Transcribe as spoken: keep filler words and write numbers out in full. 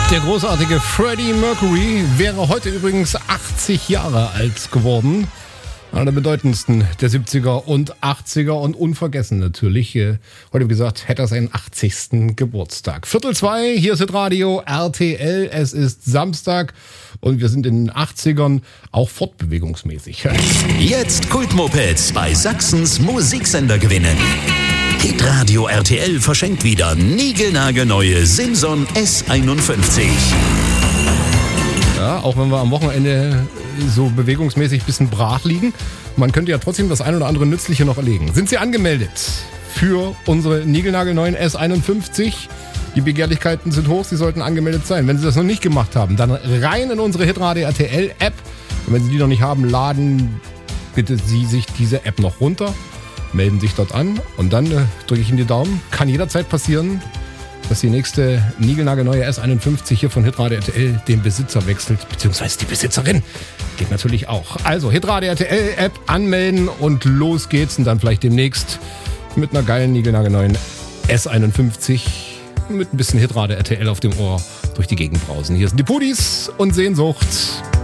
Der großartige Freddie Mercury wäre heute übrigens achtzig Jahre alt geworden. Einer der bedeutendsten der siebziger und achtziger und unvergessen natürlich. Heute, wie gesagt, hätte er seinen achtzigsten Geburtstag. Viertel zwei, hier ist Radio R T L. Es ist Samstag und wir sind in den achtzigern, auch fortbewegungsmäßig. Jetzt Kultmopeds bei Sachsens Musiksender gewinnen. Hitradio R T L verschenkt wieder niegelnagelneue Simson S einundfünfzig. Ja, auch wenn wir am Wochenende so bewegungsmäßig ein bisschen brach liegen, man könnte ja trotzdem das ein oder andere Nützliche noch erlegen. Sind Sie angemeldet für unsere niegelnagelneuen S einundfünfzig? Die Begehrlichkeiten sind hoch, Sie sollten angemeldet sein. Wenn Sie das noch nicht gemacht haben, dann rein in unsere Hitradio R T L App. Und wenn Sie die noch nicht haben, laden bitte Sie sich diese App noch runter, melden sich dort an und dann äh, drücke ich Ihnen die Daumen. Kann jederzeit passieren, dass die nächste niegelnagelneue S einundfünfzig hier von Hitradio R T L den Besitzer wechselt, beziehungsweise die Besitzerin. Geht natürlich auch. Also Hitradio R T L App anmelden und los geht's. Und dann vielleicht demnächst mit einer geilen niegelnagelneuen S einundfünfzig mit ein bisschen Hitradio R T L auf dem Ohr durch die Gegend brausen. Hier sind die Pudis und Sehnsucht.